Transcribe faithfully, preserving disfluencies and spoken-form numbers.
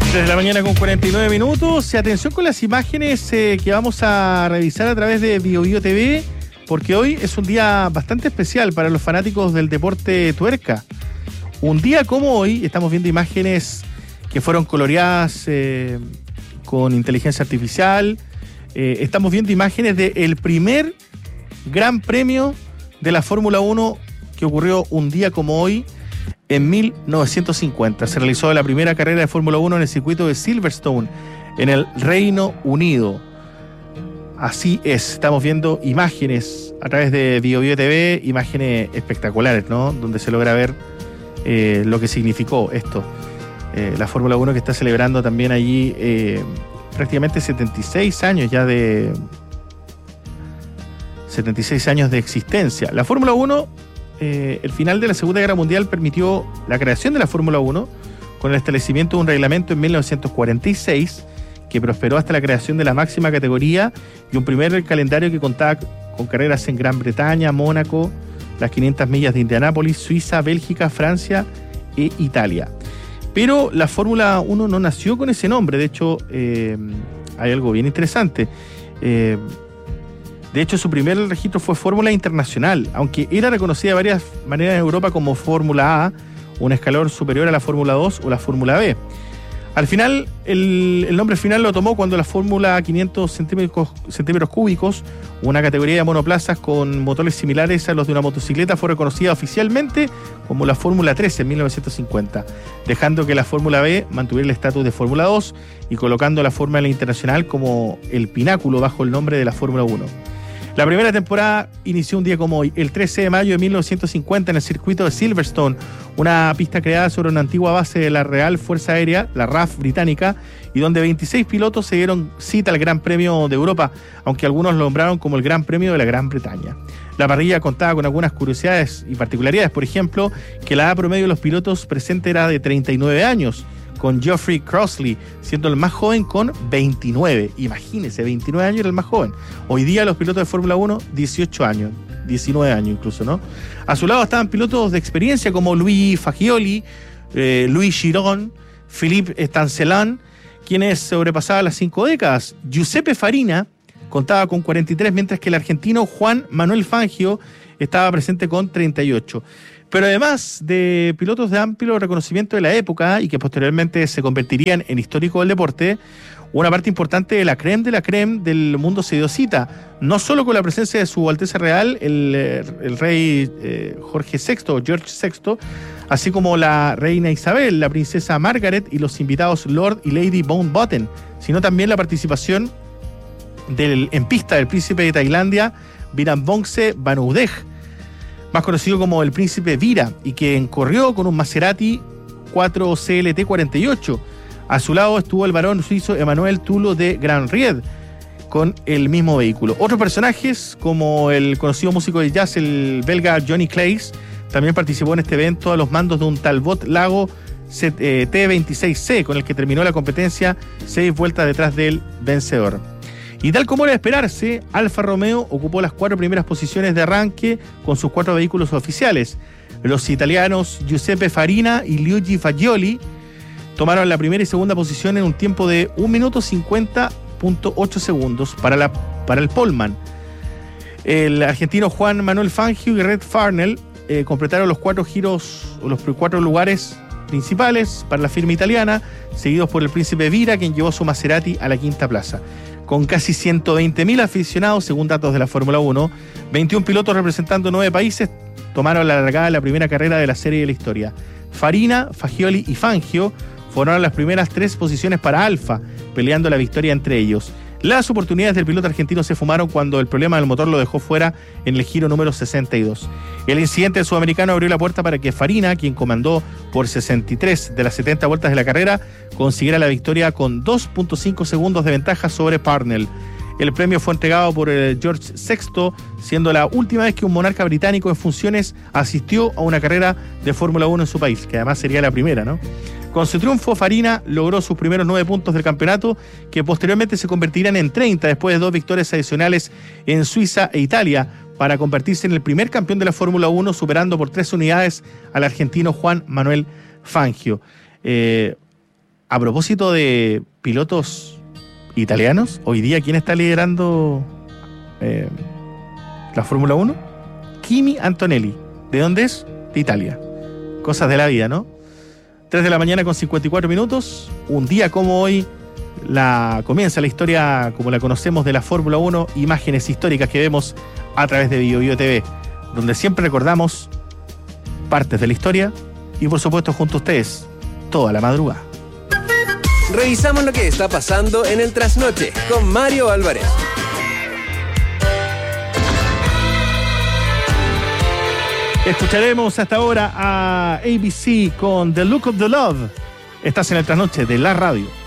Desde la mañana con cuarenta y nueve minutos. Atención con las imágenes eh, que vamos a revisar a través de BioBio T V, porque hoy es un día bastante especial para los fanáticos del deporte tuerca. Un día como hoy estamos viendo imágenes que fueron coloreadas eh, con inteligencia artificial. Eh, estamos viendo imágenes del primer gran premio de la Fórmula uno que ocurrió un día como hoy. En mil novecientos cincuenta se realizó la primera carrera de Fórmula uno en el circuito de Silverstone, en el Reino Unido. Así es, estamos viendo imágenes a través de BioBio T V, imágenes espectaculares, ¿no? Donde se logra ver eh, lo que significó esto. Eh, la Fórmula uno que está celebrando también allí eh, prácticamente setenta y seis años ya de... setenta y seis años de existencia. La Fórmula uno... Eh, el final de la Segunda Guerra Mundial permitió la creación de la Fórmula uno con el establecimiento de un reglamento en mil novecientos cuarenta y seis que prosperó hasta la creación de la máxima categoría y un primer calendario que contaba con carreras en Gran Bretaña, Mónaco, las quinientas millas de Indianápolis, Suiza, Bélgica, Francia e Italia. Pero la Fórmula uno no nació con ese nombre. De hecho, eh, hay algo bien interesante. Eh, De hecho, su primer registro fue Fórmula Internacional, aunque era reconocida de varias maneras en Europa como Fórmula A, un escalón superior a la Fórmula dos o la Fórmula B. Al final, el, el nombre final lo tomó cuando la Fórmula quinientos centímetros, centímetros cúbicos, una categoría de monoplazas con motores similares a los de una motocicleta, fue reconocida oficialmente como la Fórmula tres en mil novecientos cincuenta, dejando que la Fórmula B mantuviera el estatus de Fórmula dos y colocando la Fórmula Internacional como el pináculo bajo el nombre de la Fórmula uno. La primera temporada inició un día como hoy, el trece de mayo de mil novecientos cincuenta, en el circuito de Silverstone, una pista creada sobre una antigua base de la Real Fuerza Aérea, la R A F británica, y donde veintiséis pilotos se dieron cita al Gran Premio de Europa, aunque algunos lo nombraron como el Gran Premio de la Gran Bretaña. La parrilla contaba con algunas curiosidades y particularidades, por ejemplo, que la edad promedio de los pilotos presente era de treinta y nueve años, con Geoffrey Crossley siendo el más joven con veintinueve. Imagínense, veintinueve años era el más joven. Hoy día los pilotos de Fórmula uno, dieciocho años, diecinueve años incluso, ¿no? A su lado estaban pilotos de experiencia como Louis Fagioli, eh, Louis Chiron, Philippe Stancelin, quienes sobrepasaban las cinco décadas. Giuseppe Farina contaba con cuarenta y tres, mientras que el argentino Juan Manuel Fangio estaba presente con treinta y ocho. Pero además de pilotos de amplio reconocimiento de la época y que posteriormente se convertirían en históricos del deporte, una parte importante de la crème de la crème del mundo se dio cita, no solo con la presencia de su Alteza Real, el, el rey eh, Jorge sexto, George sexto, así como la reina Isabel, la princesa Margaret y los invitados Lord y Lady Mountbatten, sino también la participación del, en pista del príncipe de Tailandia, Viranbongse Banudej, más conocido como el Príncipe Vira, y que corrió con un Maserati cuatro C L T cuarenta y ocho. A su lado estuvo el varón suizo Emmanuel Tulo de Grand Ried, con el mismo vehículo. Otros personajes, como el conocido músico de jazz, el belga Johnny Claes, también participó en este evento a los mandos de un Talbot Lago T veintiséis C, con el que terminó la competencia seis vueltas detrás del vencedor. Y tal como era de esperarse, Alfa Romeo ocupó las cuatro primeras posiciones de arranque con sus cuatro vehículos oficiales. Los italianos Giuseppe Farina y Luigi Fagioli tomaron la primera y segunda posición en un tiempo de un minuto cincuenta punto ocho segundos para, la, para el poleman. El argentino Juan Manuel Fangio y Red Farnell eh, completaron los cuatro giros, los cuatro lugares principales para la firma italiana, seguidos por el Príncipe Vira, quien llevó su Maserati a la quinta plaza. Con casi ciento veinte mil aficionados, según datos de la Fórmula uno, veintiún pilotos representando nueve países tomaron la largada de la primera carrera de la serie de la historia. Farina, Fagioli y Fangio fueron las primeras tres posiciones para Alfa, peleando la victoria entre ellos. Las oportunidades del piloto argentino se fumaron cuando el problema del motor lo dejó fuera en el giro número sesenta y dos. El incidente sudamericano abrió la puerta para que Farina, quien comandó por sesenta y tres de las setenta vueltas de la carrera, consiguiera la victoria con dos punto cinco segundos de ventaja sobre Parnell. El premio fue entregado por George sexto, siendo la última vez que un monarca británico en funciones asistió a una carrera de Fórmula uno en su país, que además sería la primera, ¿no? Con su triunfo, Farina logró sus primeros nueve puntos del campeonato, que posteriormente se convertirán en treinta después de dos victorias adicionales en Suiza e Italia, para convertirse en el primer campeón de la Fórmula uno, superando por tres unidades al argentino Juan Manuel Fangio. Eh, a propósito de pilotos italianos, hoy día, ¿quién está liderando eh, la Fórmula uno? Kimi Antonelli. ¿De dónde es? De Italia. Cosas de la vida, ¿no? tres de la mañana con cincuenta y cuatro minutos. Un día como hoy la, comienza la historia como la conocemos de la Fórmula uno. Imágenes históricas que vemos a través de Bio Bio T V, donde siempre recordamos partes de la historia y, por supuesto, junto a ustedes, toda la madrugada. Revisamos lo que está pasando en el trasnoche con Mario Álvarez. Escucharemos hasta ahora a A B C con The Look of the Love. Estás en el trasnoche de la radio.